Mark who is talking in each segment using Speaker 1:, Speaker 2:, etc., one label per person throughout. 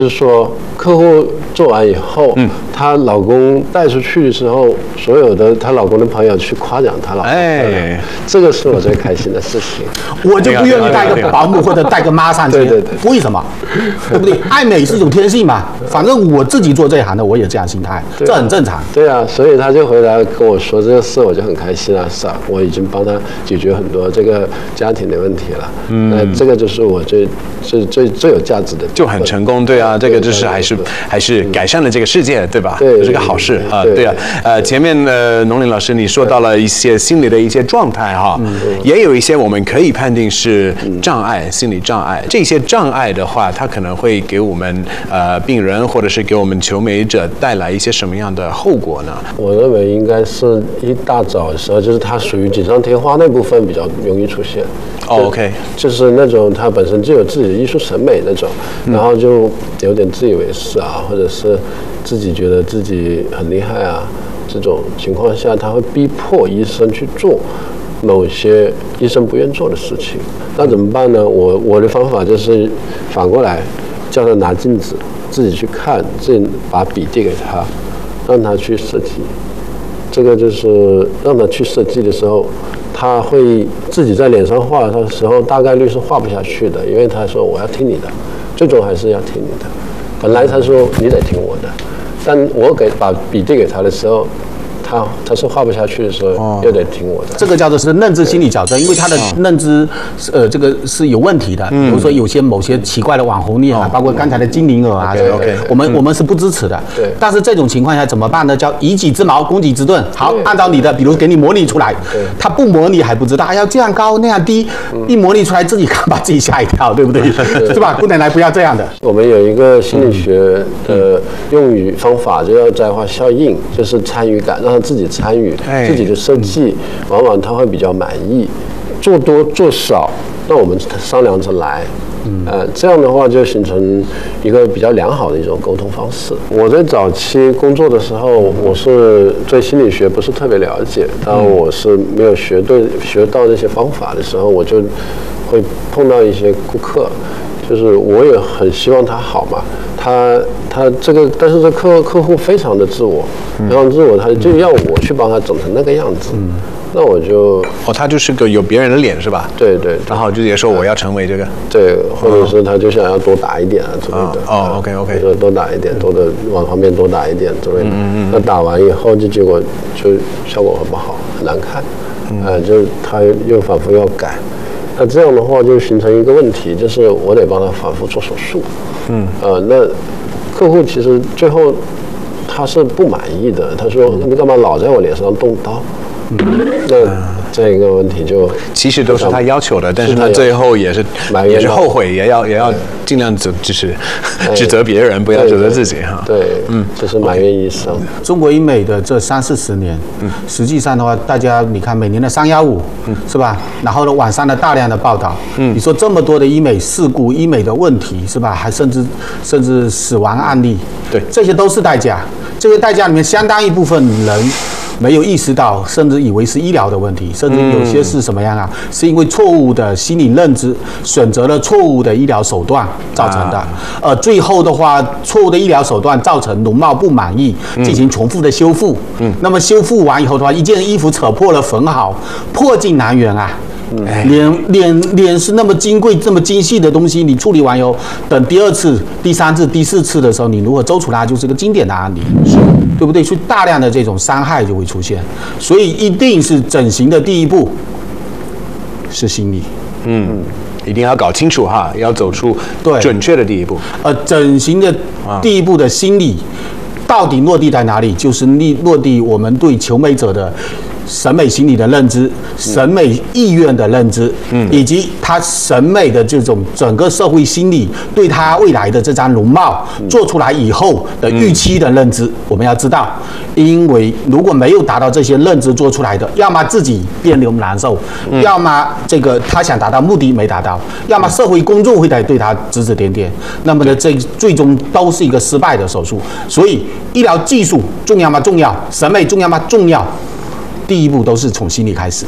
Speaker 1: 就是说，客户做完以后，她老公带出去的时候，所有的她老公的朋友去夸奖她老公，这个是我最开心的事情。
Speaker 2: 我就不愿意带个保姆或者带个妈上去，
Speaker 1: 对，
Speaker 2: 为什么？对不对？爱美是一种天性嘛，反正我自己做这一行的，我也这样心态，这很正常。
Speaker 1: 对啊，所以他就回来跟我说这个事，我就很开心啊，是啊，我已经帮他解决很多这个家庭的问题了。那这个就是我最有价值的，
Speaker 3: 就很成功，对啊，这个就是还是改善了这个世界，对吧？
Speaker 1: 对，
Speaker 3: 这是个好事啊，对啊。前面农林老师你说到了一些心理的一些状态哈，也有一些我们可以判定是障碍，心理障碍。这些障碍的话，它可能会给我们病人或者是给我们求美者带来一些什么样的后果呢？
Speaker 1: 我认为应该是一大早的时候，就是它属于锦上添花那部分比较容易出现。
Speaker 3: OK，
Speaker 1: 就是那种他本身就有自己的艺术审美那种，然后就有点自以为是啊，或者是自己觉得自己很厉害啊，这种情况下，他会逼迫医生去做某些医生不愿做的事情。那怎么办呢？我的方法就是反过来，叫他拿镜子，自己去看，自己把笔递给他，让他去设计。这个就是让他去设计的时候，他会自己在脸上画的时候，大概率是画不下去的，因为他说我要听你的，最终还是要听你的。本来他说你得听我的，但我把笔递给他的时候，他是画不下去的时候，又得听我的。
Speaker 2: 这个叫做是认知心理矫正，因为他的认知这个是有问题的。比如说有些某些奇怪的网红脸啊，包括刚才的精灵耳啊，我们是不支持的。
Speaker 1: 对。
Speaker 2: 但是这种情况下怎么办呢？叫以己之矛攻己之盾。好，按照你的，比如给你模拟出来，他不模拟还不知道，要这样高那样低，一模拟出来自己看把自己吓一跳，对不对？是吧？不能来不要这样的。
Speaker 1: 我们有一个心理学的用语方法，就叫摘花效应，就是参与感，让他自己参与自己的设计，往往他会比较满意。做多做少，那我们商量着来。这样的话就形成一个比较良好的一种沟通方式。我在早期工作的时候，我是对心理学不是特别了解，当我是没有学到这些方法的时候，我就会碰到一些顾客，就是我也很希望他好嘛，他这个，但是这客户非常的自我，非常自我，他就要我去帮他整成那个样子。那我就
Speaker 3: 他就是个有别人的脸是吧？
Speaker 1: 对，然
Speaker 3: 后就也说我要成为这个，
Speaker 1: 对，或者是他就想要多打一点啊之类的。
Speaker 3: OK，
Speaker 1: 就多打一点，多的往旁边多打一点之类的。那打完以后，结果就效果很不好，很难看。就他又反复要改。那这样的话就形成一个问题，就是我得帮他反复做手术。那客户其实最后他是不满意的，他说你干嘛老在我脸上动刀？那这个问题就
Speaker 3: 其实都是他要求的，但是他最后也是后悔，也要尽量就是指责别人，不要指责自己哈。
Speaker 1: 对，就是埋怨医生。
Speaker 2: 中国医美的这30-40年，实际上的话，大家你看每年的315，是吧？然后呢，网上的大量的报道，你说这么多的医美事故、医美的问题，是吧？还甚至死亡案例，
Speaker 3: 对，
Speaker 2: 这些都是代价。这些代价里面，相当一部分人没有意识到，甚至以为是医疗的问题，甚至有些是什么样啊？是因为错误的心理认知，选择了错误的医疗手段造成的。最后的话，错误的医疗手段造成容貌不满意，进行重复的修复。那么修复完以后的话，一件衣服扯破了缝好，破镜难圆啊。脸是那么金贵、这么精细的东西，你处理完以后，等第2次、第3次、第4次的时候，你如何揪出它，就是个经典的案例，对不对？所以大量的这种伤害就会出现，所以一定是整形的第一步是心理，
Speaker 3: 一定要搞清楚哈，要走出准确的第一步。
Speaker 2: 整形的第一步的心理到底落地在哪里？就是落地我们对求美者的审美心理的认知、审美意愿的认知，以及他审美的这种整个社会心理对他未来的这张容貌做出来以后的预期的认知，我们要知道，因为如果没有达到这些认知做出来的，要么自己别扭难受，要么这个他想达到目的没达到，要么社会公众会对他指指点点，那么呢，这最终都是一个失败的手术。所以，医疗技术重要吗？重要。审美重要吗？重要。第一步都是从心理开始。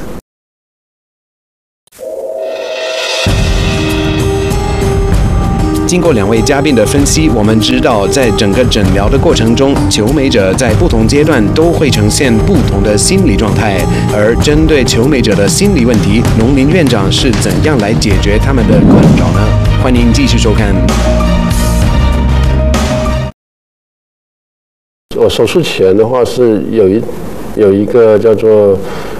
Speaker 3: 经过2位嘉宾的分析，我们知道在整个诊疗的过程中，求美者在不同阶段都会呈现不同的心理状态。而针对求美者的心理问题，农林院长是怎样来解决他们的困扰呢？欢迎继续收看。
Speaker 1: 我手术前的话是有一个叫做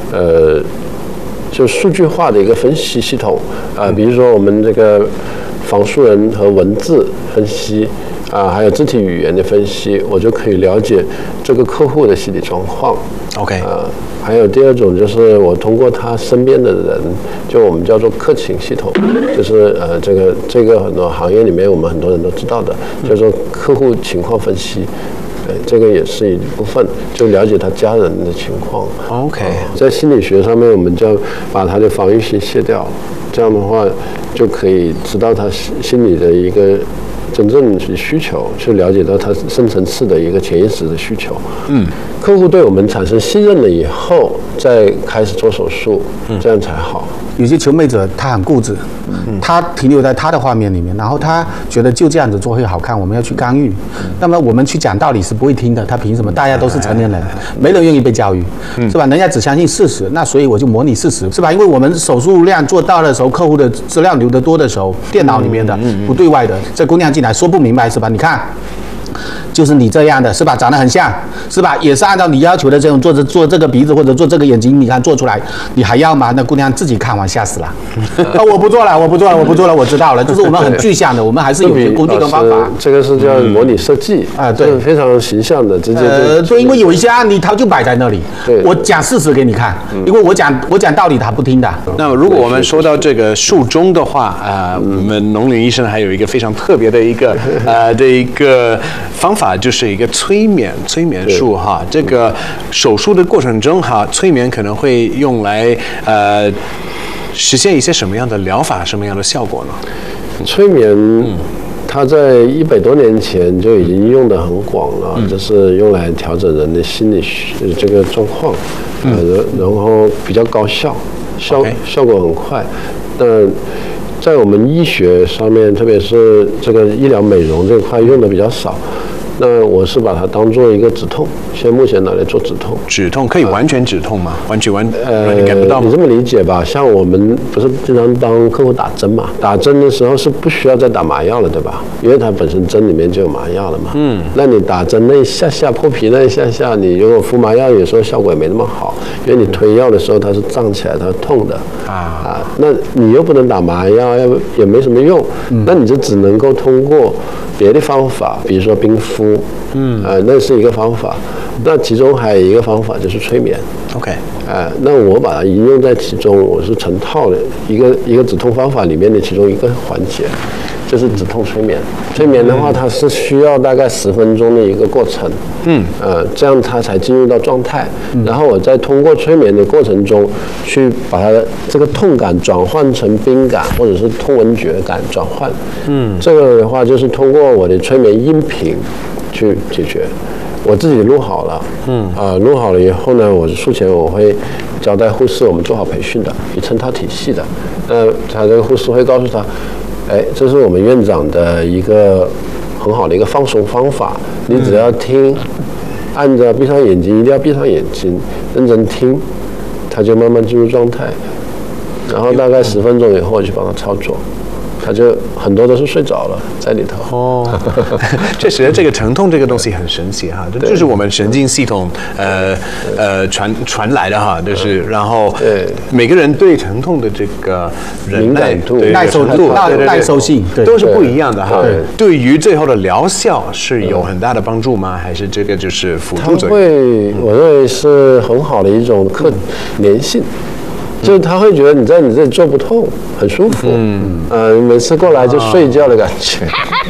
Speaker 1: 就数据化的一个分析系统比如说我们这个仿素人和文字分析还有肢体语言的分析，我就可以了解这个客户的心理状况。
Speaker 3: OK，
Speaker 1: 还有第二种就是我通过他身边的人，就我们叫做客情系统，就是这个很多行业里面我们很多人都知道的，叫做客户情况分析。这个也是一部分，就了解他家人的情况。
Speaker 3: OK，
Speaker 1: 在心理学上面，我们就把他的防御性卸掉，这样的话就可以知道他心理的一个真正的需求，去了解到他深层次的一个潜意识的需求。客户对我们产生信任了以后，再开始做手术，这样才好。
Speaker 2: 有些求美者他很固执，他停留在他的画面里面，然后他觉得就这样子做会好看，我们要去干预。那么我们去讲道理是不会听的，他凭什么？大家都是成年人，没人愿意被教育，是吧？人家只相信事实，那所以我就模拟事实，是吧？因为我们手术量做到的时候，客户的资料留得多的时候，电脑里面的不对外的，这姑娘进来说不明白，是吧？你看。就是你这样的，是吧？长得很像，是吧？也是按照你要求的这种做这个鼻子或者做这个眼睛，你看做出来，你还要吗？那姑娘自己看完吓死了。我不做了，我知道了。就是我们很具象的，我们还是有些工具跟方法。
Speaker 1: 这个是叫模拟设计对，非常形象的，直接
Speaker 2: 对，因为有一些案例它就摆在那里，我讲事实给你看，因为我讲道理他不听的。
Speaker 3: 那如果我们说到这个术中的话我们农林医生还有一个非常特别的一个方法，就是一个催眠术哈。这个手术的过程中哈，催眠可能会用来实现一些什么样的疗法，什么样的效果呢？
Speaker 1: 催眠，它在100多年前就已经用得很广了，就是用来调整人的心理这个状况，然后比较高效，效果很快。但在我们医学上面，特别是这个医疗美容这块用的比较少。那我是把它当做一个止痛，现在目前拿来做止痛。
Speaker 3: 止痛可以完全止痛吗？完全感不到吗？
Speaker 1: 你这么理解吧，像我们不是经常帮客户打针嘛？打针的时候是不需要再打麻药了，对吧？因为它本身针里面就有麻药了嘛。那你打针那一下破皮那一下，你如果敷麻药，有时候效果也没那么好，因为你推药的时候它是胀起来，它是痛的那你又不能打麻药，也没什么用。那你就只能够通过别的方法，比如说冰敷。那是一个方法。那其中还有一个方法就是催眠。
Speaker 3: OK。
Speaker 1: 那我把它应用在其中，我是成套的一个止痛方法里面的其中一个环节，就是止痛催眠。催眠的话，它是需要大概10分钟的一个过程。这样它才进入到状态。然后我再通过催眠的过程中，去把它的这个痛感转换成冰感，或者是痛闻觉感转换。这个的话就是通过我的催眠音频去解决。我自己录好了，录好了以后呢，我术前我会交代护士，我们做好培训的，一成套体系的。他这个护士会告诉他，这是我们院长的一个很好的一个放松方法，你只要听，按着闭上眼睛，一定要闭上眼睛，认真听，他就慢慢进入状态。然后大概10分钟以后，我去帮他操作。他就很多都是睡着了在里头。
Speaker 3: 确实，这个疼痛这个东西很神奇哈，这就是我们神经系统传来的哈，就是然后每个人对疼痛的这个
Speaker 1: 敏感度、
Speaker 2: 耐受性
Speaker 3: 都是不一样的哈。对于最后的疗效是有很大的帮助吗？还是这个就是辅助作用？
Speaker 1: 我认为是很好的一种粘性。就是他会觉得你在你这里做不痛，很舒服。每次过来就睡觉的感觉。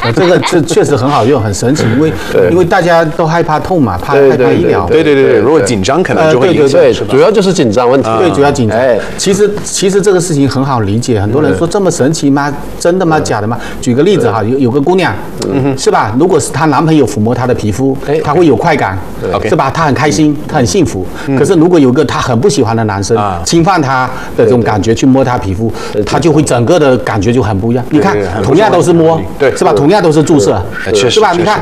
Speaker 2: 这确实很好用，很神奇，因为大家都害怕痛嘛，怕医疗。
Speaker 3: 对，如果紧张可能就会影响，
Speaker 1: 对，主要就是紧张问题。
Speaker 2: 对，主要紧张。其实这个事情很好理解，很多人说这么神奇吗？真的吗？假的吗？举个例子哈，有个姑娘，是吧？如果是她男朋友抚摸她的皮肤，她会有快感，是吧？她很开心，她很幸福。可是如果有个她很不喜欢的男生侵犯她的这种感觉去摸她皮肤，她就会整个的感觉就很不一样。你看，同样都是摸，是吧？同样都是注射，是吧？你看